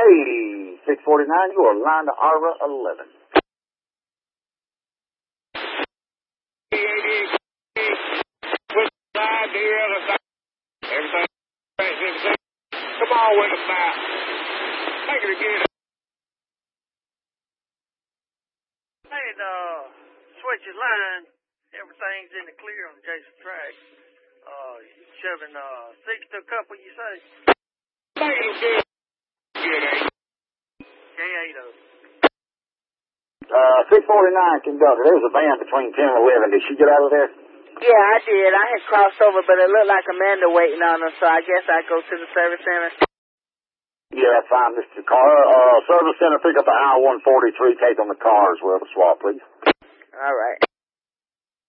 Hey, 649, you are line to ARA 11. Come on with the map. Make it again. Hey, switch your line. Everything's in the clear on Jason track. Shoving 6 to a couple, you say? Make it again. K8. 649, conductor. There was a van between 10 and 11. Did she get out of there? Yeah, I did. I had crossed over, but it looked like Amanda waiting on her, so I guess I'd go to the service center. Yeah, that's fine, Mr. Carr. Service center, pick up the I-143, take on the car as well to swap, please. All right.